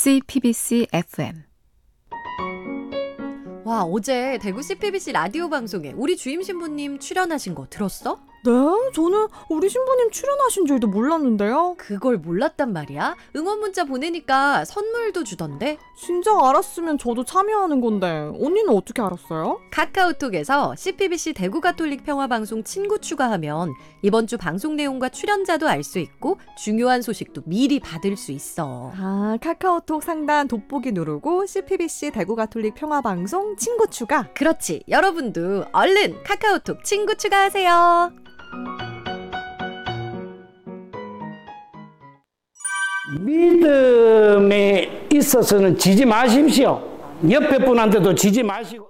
CPBC FM. 와, 어제 대구 CPBC 라디오 방송에 우리 주임 신부님 출연하신 거 들었어? 네? 저는 우리 신부님 출연하신 줄도 몰랐는데요. 그걸 몰랐단 말이야? 응원 문자 보내니까 선물도 주던데? 진작 알았으면 저도 참여하는 건데 언니는 어떻게 알았어요? 카카오톡에서 CPBC 대구 가톨릭 평화방송 친구 추가하면 이번 주 방송 내용과 출연자도 알 수 있고 중요한 소식도 미리 받을 수 있어. 아, 카카오톡 상단 돋보기 누르고 CPBC 대구 가톨릭 평화방송 친구 추가. 그렇지. 여러분도 얼른 카카오톡 친구 추가하세요. 믿음에 있어서는 지지 마십시오. 옆에 분한테도 지지 마시고.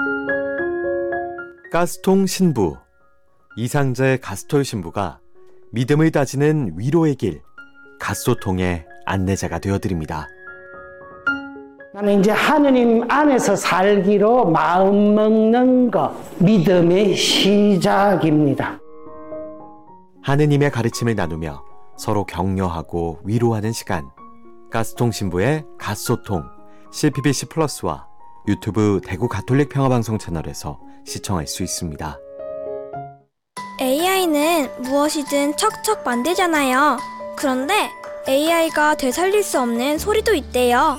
가스통 신부, 이상자의 가스톨 신부가 믿음을 다지는 위로의 길, 가소통의 안내자가 되어드립니다. 나는 이제 하느님 안에서 살기로 마음 먹는 것, 믿음의 시작입니다. 하느님의 가르침을 나누며 서로 격려하고 위로하는 시간. 가스통 신부의 가소통, CPBC 플러스와 유튜브 대구 가톨릭 평화방송 채널에서 시청할 수 있습니다. AI는 무엇이든 척척 만들잖아요. 그런데 AI가 되살릴 수 없는 소리도 있대요.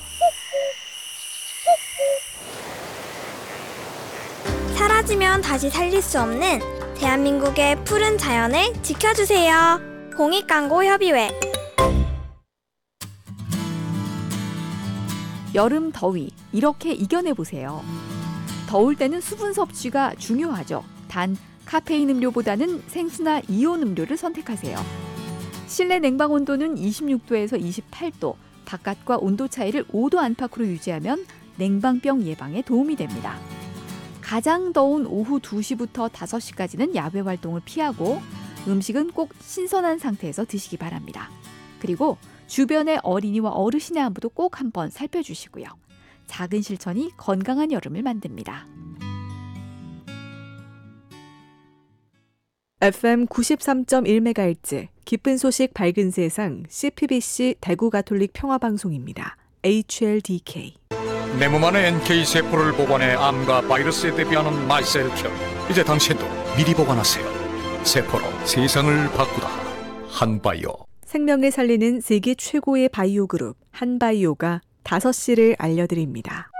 사라지면 다시 살릴 수 없는 대한민국의 푸른 자연을 지켜주세요. 공익광고협의회. 여름 더위 이렇게 이겨내보세요. 더울 때는 수분 섭취가 중요하죠. 단 카페인 음료보다는 생수나 이온 음료를 선택하세요. 실내 냉방 온도는 26도에서 28도, 바깥과 온도 차이를 5도 안팎으로 유지하면 냉방병 예방에 도움이 됩니다. 가장 더운 오후 2시부터 5시까지는 야외 활동을 피하고 음식은 꼭 신선한 상태에서 드시기 바랍니다. 그리고 주변의 어린이와 어르신의 안부도 꼭 한번 살펴주시고요. 작은 실천이 건강한 여름을 만듭니다. FM 93.1MHz 기쁜 소식 밝은 세상 CPBC 대구 가톨릭 평화방송입니다. HLDK. 내 몸 안에 NK세포를 보관해 암과 바이러스에 대비하는 마이셀큐. 이제 당신도 미리 보관하세요. 세포로 세상을 바꾸다. 한바이오. 생명을 살리는 세계 최고의 바이오 그룹 한바이오가 5시를 알려드립니다.